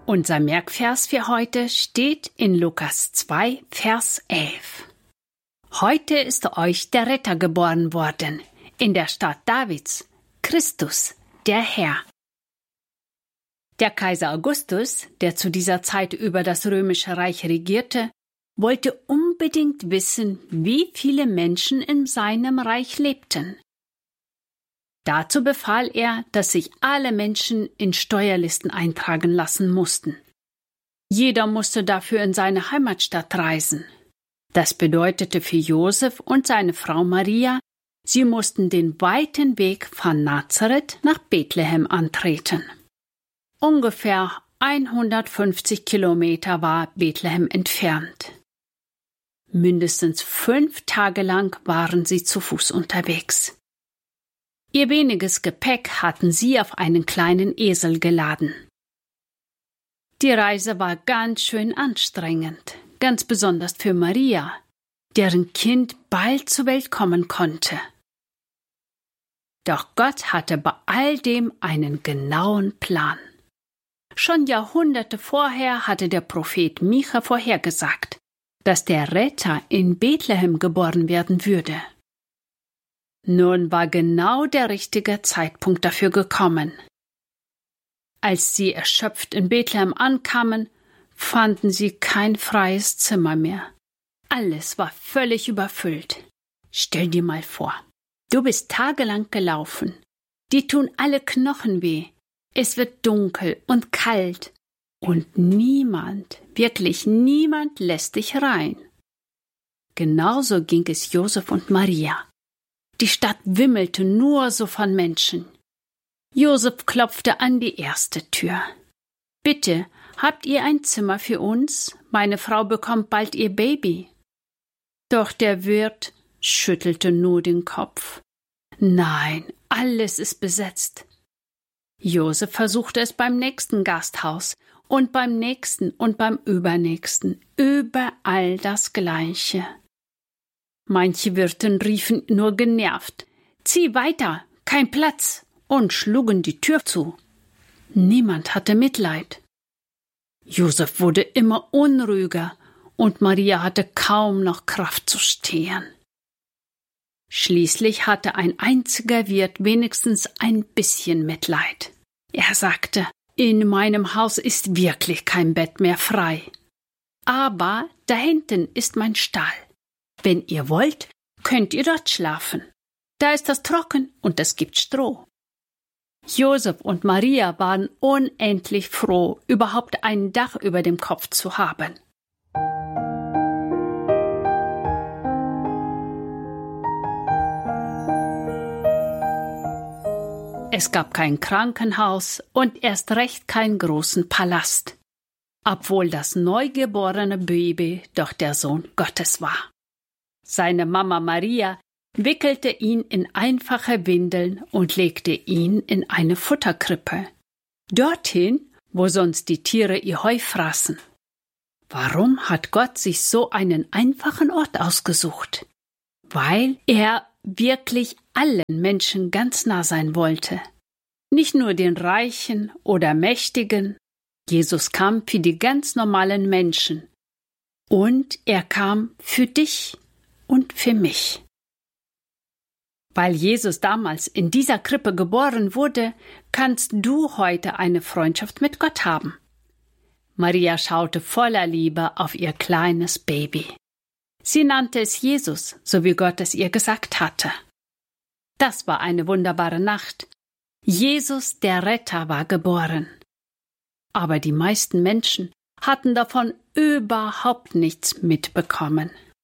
Unser Merkvers für heute steht in Lukas 2, Vers 11. Heute ist euch der Retter geboren worden, in der Stadt Davids, Christus, der Herr. Der Kaiser Augustus, der zu dieser Zeit über das Römische Reich regierte, wollte unbedingt wissen, wie viele Menschen in seinem Reich lebten. Dazu befahl er, dass sich alle Menschen in Steuerlisten eintragen lassen mussten. Jeder musste dafür in seine Heimatstadt reisen. Das bedeutete für Josef und seine Frau Maria, sie mussten den weiten Weg von Nazareth nach Bethlehem antreten. Ungefähr 150 Kilometer war Bethlehem entfernt. Mindestens 5 Tage lang waren sie zu Fuß unterwegs. Ihr weniges Gepäck hatten sie auf einen kleinen Esel geladen. Die Reise war ganz schön anstrengend, ganz besonders für Maria, deren Kind bald zur Welt kommen konnte. Doch Gott hatte bei all dem einen genauen Plan. Schon Jahrhunderte vorher hatte der Prophet Micha vorhergesagt, dass der Retter in Bethlehem geboren werden würde. Nun war genau der richtige Zeitpunkt dafür gekommen. Als sie erschöpft in Bethlehem ankamen, fanden sie kein freies Zimmer mehr. Alles war völlig überfüllt. Stell dir mal vor, du bist tagelang gelaufen. Dir tun alle Knochen weh. Es wird dunkel und kalt. Und niemand, wirklich niemand lässt dich rein. Genauso ging es Josef und Maria. Die Stadt wimmelte nur so von Menschen. Josef klopfte an die erste Tür. »Bitte, habt ihr ein Zimmer für uns? Meine Frau bekommt bald ihr Baby.« Doch der Wirt schüttelte nur den Kopf. »Nein, alles ist besetzt.« Josef versuchte es beim nächsten Gasthaus und beim nächsten und beim übernächsten, überall das Gleiche. Manche Wirten riefen nur genervt, »Zieh weiter, kein Platz«, und schlugen die Tür zu. Niemand hatte Mitleid. Josef wurde immer unruhiger und Maria hatte kaum noch Kraft zu stehen. Schließlich hatte ein einziger Wirt wenigstens ein bisschen Mitleid. Er sagte, »In meinem Haus ist wirklich kein Bett mehr frei. Aber da hinten ist mein Stall. Wenn ihr wollt, könnt ihr dort schlafen. Da ist das trocken und es gibt Stroh.« Josef und Maria waren unendlich froh, überhaupt ein Dach über dem Kopf zu haben. Es gab kein Krankenhaus und erst recht keinen großen Palast, obwohl das neugeborene Baby doch der Sohn Gottes war. Seine Mama Maria wickelte ihn in einfache Windeln und legte ihn in eine Futterkrippe, dorthin, wo sonst die Tiere ihr Heu fraßen. Warum hat Gott sich so einen einfachen Ort ausgesucht? Weil er wirklich allen Menschen ganz nah sein wollte. Nicht nur den Reichen oder Mächtigen. Jesus kam für die ganz normalen Menschen. Und er kam für dich und für mich. Weil Jesus damals in dieser Krippe geboren wurde, kannst du heute eine Freundschaft mit Gott haben. Maria schaute voller Liebe auf ihr kleines Baby. Sie nannte es Jesus, so wie Gott es ihr gesagt hatte. Das war eine wunderbare Nacht. Jesus, der Retter, war geboren. Aber die meisten Menschen hatten davon überhaupt nichts mitbekommen.